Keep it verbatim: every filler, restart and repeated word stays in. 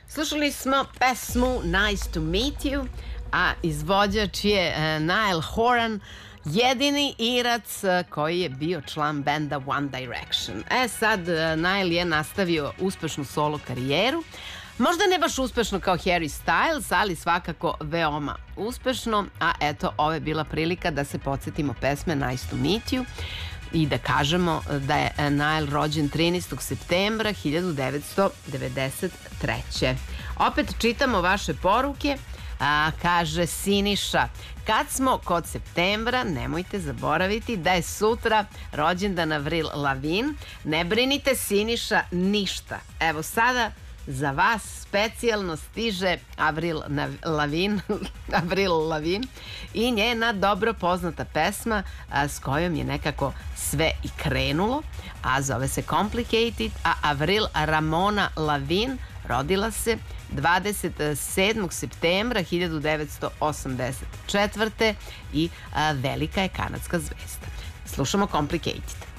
Slušali smo pesmu Nice to meet you, a izvođač je uh, Niall Horan, jedini Irac uh, koji je bio član benda One Direction. E sad, uh, Niall je nastavio uspešnu solo karijeru. Možda ne baš uspešno kao Harry Styles, ali svakako veoma uspešno. A eto, ovo je bila prilika da se podsjetimo pesme Nice to meet you i da kažemo da je Niall rođen trinaestog septembra hiljadu devetsto devedeset treće. Opet čitamo vaše poruke. A, kaže Siniša, kad smo kod septembra, nemojte zaboraviti da je sutra rođendan Avril Lavigne. Ne brinite, Siniša, ništa. Evo sada za vas specijalno stiže Avril Lavigne, Avril Lavigne i njena dobro poznata pesma a, s kojom je nekako sve i krenulo, a zove se Complicated, a Avril Ramona Lavigne rodila se dvadeset sedmog septembra hiljadu devetsto osamdeset četvrte i a, velika je kanadska zvezda. Slušamo Complicated.